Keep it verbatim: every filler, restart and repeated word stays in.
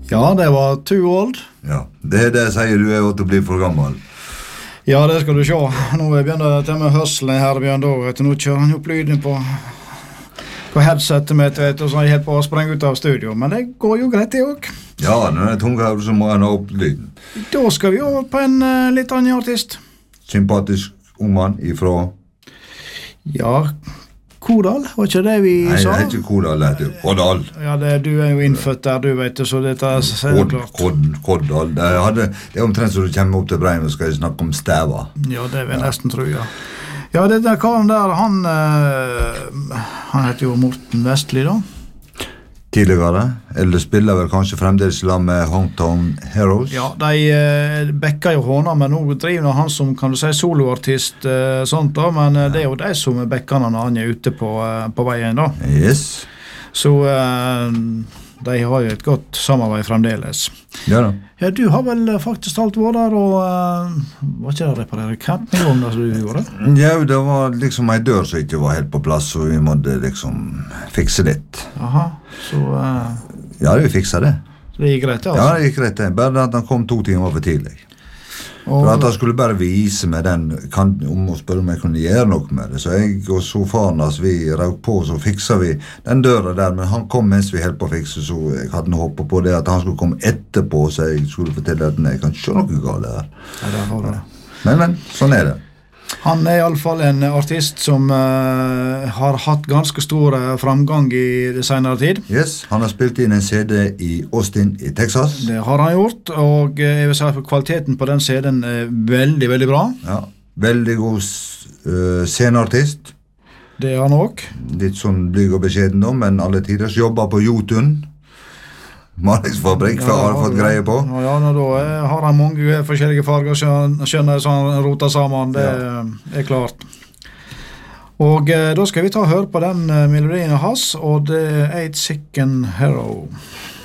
Ja, det var too old. Ja, det er det jeg sier, du er jo til å bli for gammel. Ja, det skal du se. Nå begynner det til med høslen her, Bjørn da, vet du. Nå kjører han opp lyden på, på headsetet mitt, vet du, så jeg helt på å sprenge ut av studio. Men det går jo greit, det også. Ja, når det er tunghøyre, så må jeg nå opp lyden. Da skal vi over på en uh, litt annen artist. Sympatisk ung mann ifra... Ja, Kodal, var ikke det vi Nei, sa? Nei, det er ikke Kodal, det heter Koddal. Ja, det, du er jo innfødt der, du vet, så dette er så klart. Kod, Koddal. Det, hadde, det er omtrent så du kommer opp til Breim og skal snakke om stæva. Ja, det vil jeg nesten tro, ja. Ja, det der karen der, han, uh, han heter jo Morten Vestli da. Tidligere, eller spiller vel kanskje fremdeles sammen med Hometown Heroes. Ja, de uh, bekker jo hånda, men nå driver han som, kan du si, soloartist, uh, sånt da, men uh, det er jo de som er bekkene når han er ute på, uh, på veien da. Yes. Så uh, de har jo et godt samarbeid fremdeles. Ja da. Ja, du har vel faktisk alt vært der, og uh, var ikke det reparere campingvogner som du gjorde? Ja, det var liksom en dør som ikke var helt på plass, så vi måtte liksom fikse litt. Aha, så... Uh, ja, vi fikset det. Det gikk greit, altså? Ja, det gikk greit det. Bare at han kom to timer for tidlig. Og... For at han skulle bare vise meg den, kan, om å spørre om jeg kunne gjøre noe med det. Så jeg og så faren, altså, vi rauk på, så fikset vi den døra der, men han kom mens vi helt på å fikse, så jeg hadde noe håpet på det, at han skulle komme etterpå, så jeg skulle fortelle at nei, jeg kan ikke se noe galt der. Ja, det har det. Men, men, sånn er det. Han er i alle fall en artist som uh, har hatt ganske stor uh, framgang i det senere tid. Yes, han har spilt inn en C D i Austin i Texas. Det har han gjort, og uh, jeg vil si at kvaliteten på den C D-en er veldig, veldig bra. Ja, veldig god uh, sceneartist. Det er han også. Litt sånn blyg og beskjeden da, men alle tider jobber på Jotun. Malingsfabrikk, for ja, har fått greie på. Ja, ja, da er, har han mange forskjellige farger, skjønner så han roter sammen, det ja. er klart. Og eh, da skal vi ta og høre på den melodien hans, og det er Eight Sick and Hero.